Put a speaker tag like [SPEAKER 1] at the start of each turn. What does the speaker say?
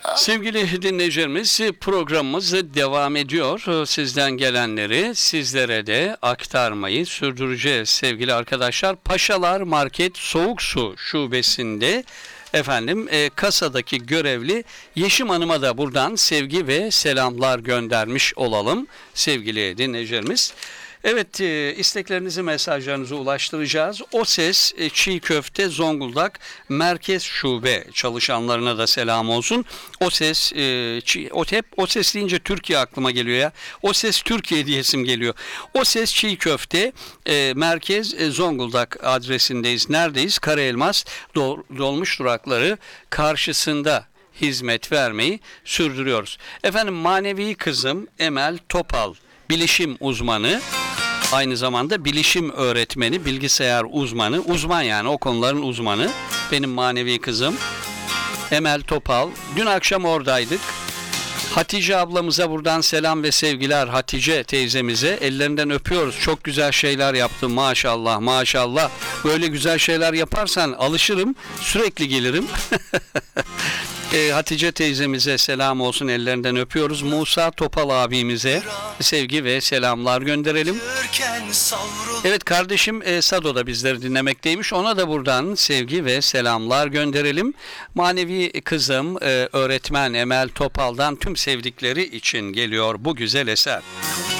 [SPEAKER 1] Sevgili dinleyicilerimiz, programımız devam ediyor. Sizden gelenleri sizlere de aktarmayı sürdüreceğiz sevgili arkadaşlar. Paşalar Market Soğuk Su Şubesi'nde kasadaki görevli Yeşim Hanım'a da buradan sevgi ve selamlar göndermiş olalım sevgili dinleyicilerimiz. Evet, isteklerinizi, mesajlarınızı ulaştıracağız. O Ses Çiğ Köfte Zonguldak Merkez Şube çalışanlarına da selam olsun. O Ses O Ses deyince Türkiye aklıma geliyor ya. O Ses Türkiye diyesim geliyor. O Ses Çiğ Köfte Merkez Zonguldak adresindeyiz. Neredeyiz? Karaelmas dolmuş durakları karşısında hizmet vermeyi sürdürüyoruz. Efendim, manevi kızım Emel Topal, bilişim uzmanı, aynı zamanda bilişim öğretmeni, bilgisayar uzman yani o konuların uzmanı. Benim manevi kızım Emel Topal. Dün akşam oradaydık. Hatice ablamıza buradan selam ve sevgiler, Hatice teyzemize. Ellerinden öpüyoruz. Çok güzel şeyler yaptı maşallah maşallah. Böyle güzel şeyler yaparsan alışırım, sürekli gelirim. Hatice teyzemize selam olsun, ellerinden öpüyoruz. Musa Topal abimize sevgi ve selamlar gönderelim. Evet, kardeşim Sado da bizleri dinlemekteymiş. Ona da buradan sevgi ve selamlar gönderelim. Manevi kızım öğretmen Emel Topal'dan tüm sevdikleri için geliyor bu güzel eser.